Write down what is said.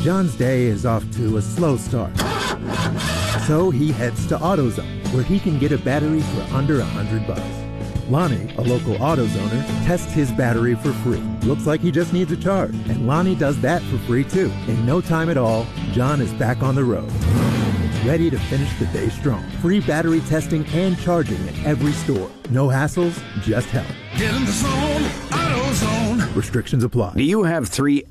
John's day is off to a slow start. So he heads to AutoZone, where he can get a battery for under $100. Lonnie, a local AutoZoner, tests his battery for free. Looks like he just needs a charge, and Lonnie does that for free too. In no time at all, John is back on the road, ready to finish the day strong. Free battery testing and charging at every store. No hassles, just help. Get in the zone, AutoZone. Restrictions apply. Do you have 3